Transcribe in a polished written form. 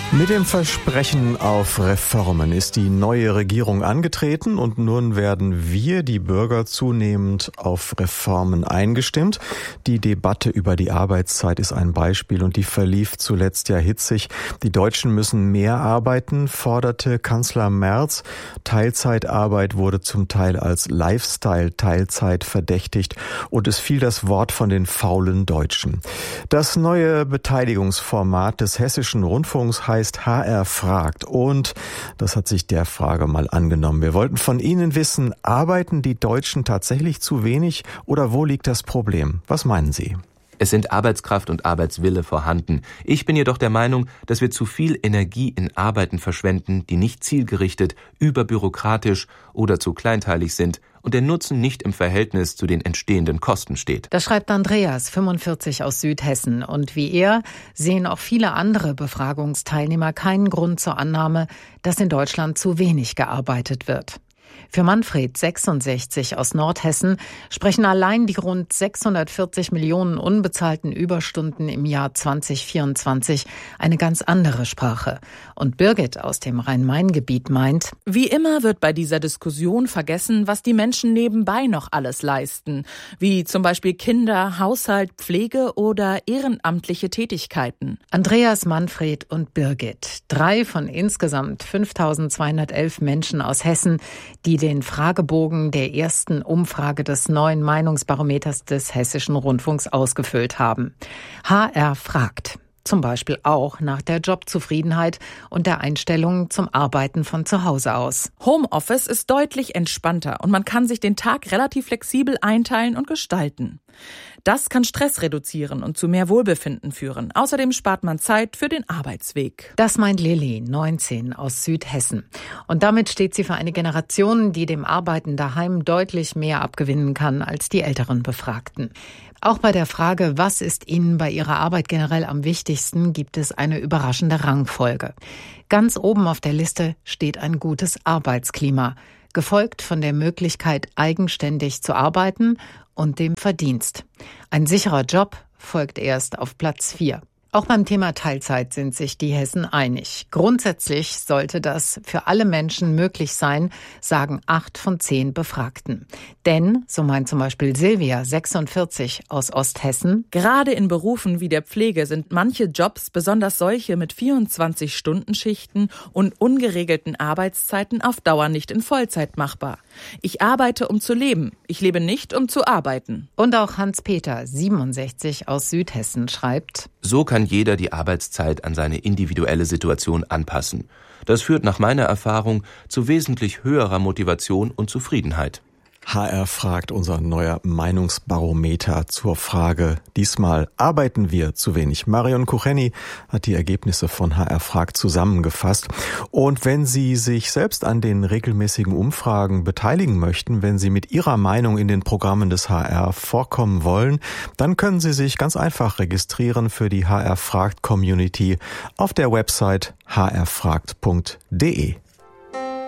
Mit dem Versprechen auf Reformen ist die neue Regierung angetreten und nun werden wir, die Bürger, zunehmend auf Reformen eingestimmt. Die Debatte über die Arbeitszeit ist ein Beispiel und die verlief zuletzt ja hitzig. Die Deutschen müssen mehr arbeiten, forderte Kanzler Merz. Teilzeitarbeit wurde zum Teil als Lifestyle-Teilzeit verdächtigt und es fiel das Wort von den faulen Deutschen. Das neue Beteiligungsformat des Hessischen Rundfunks heißt HR fragt und das hat sich der Frage mal angenommen. Wir wollten von Ihnen wissen, arbeiten die Deutschen tatsächlich zu wenig oder wo liegt das Problem? Was meinen Sie? Es sind Arbeitskraft und Arbeitswille vorhanden. Ich bin jedoch der Meinung, dass wir zu viel Energie in Arbeiten verschwenden, die nicht zielgerichtet, überbürokratisch oder zu kleinteilig sind und der Nutzen nicht im Verhältnis zu den entstehenden Kosten steht. Das schreibt Andreas, 45 aus Südhessen. Und wie er sehen auch viele andere Befragungsteilnehmer keinen Grund zur Annahme, dass in Deutschland zu wenig gearbeitet wird. Für Manfred, 66 aus Nordhessen, sprechen allein die rund 640 Millionen unbezahlten Überstunden im Jahr 2024 eine ganz andere Sprache. Und Birgit aus dem Rhein-Main-Gebiet meint: Wie immer wird bei dieser Diskussion vergessen, was die Menschen nebenbei noch alles leisten, wie zum Beispiel Kinder, Haushalt, Pflege oder ehrenamtliche Tätigkeiten. Andreas, Manfred und Birgit, 3 von insgesamt 5.211 Menschen aus Hessen, die den Fragebogen der ersten Umfrage des neuen Meinungsbarometers des Hessischen Rundfunks ausgefüllt haben. HR fragt zum Beispiel auch nach der Jobzufriedenheit und der Einstellung zum Arbeiten von zu Hause aus. Homeoffice ist deutlich entspannter und man kann sich den Tag relativ flexibel einteilen und gestalten. Das kann Stress reduzieren und zu mehr Wohlbefinden führen. Außerdem spart man Zeit für den Arbeitsweg. Das meint Lilly, 19, aus Südhessen. Und damit steht sie für eine Generation, die dem Arbeiten daheim deutlich mehr abgewinnen kann als die älteren Befragten. Auch bei der Frage, was ist Ihnen bei Ihrer Arbeit generell am wichtigsten, gibt es eine überraschende Rangfolge. Ganz oben auf der Liste steht ein gutes Arbeitsklima, gefolgt von der Möglichkeit, eigenständig zu arbeiten und dem Verdienst. Ein sicherer Job folgt erst auf Platz 4. Auch beim Thema Teilzeit sind sich die Hessen einig. Grundsätzlich sollte das für alle Menschen möglich sein, sagen 8 von 10 Befragten. Denn, so meint zum Beispiel Silvia, 46 aus Osthessen, gerade in Berufen wie der Pflege sind manche Jobs, besonders solche mit 24-Stunden-Schichten und ungeregelten Arbeitszeiten, auf Dauer nicht in Vollzeit machbar. Ich arbeite, um zu leben. Ich lebe nicht, um zu arbeiten. Und auch Hans-Peter, 67 aus Südhessen, schreibt: So kann jeder die Arbeitszeit an seine individuelle Situation anpassen. Das führt nach meiner Erfahrung zu wesentlich höherer Motivation und Zufriedenheit. HR fragt, unser neuer Meinungsbarometer zur Frage, diesmal arbeiten wir zu wenig. Marion Kucheni hat die Ergebnisse von HR fragt zusammengefasst. Und wenn Sie sich selbst an den regelmäßigen Umfragen beteiligen möchten, wenn Sie mit Ihrer Meinung in den Programmen des HR vorkommen wollen, dann können Sie sich ganz einfach registrieren für die HR fragt Community auf der Website hrfragt.de.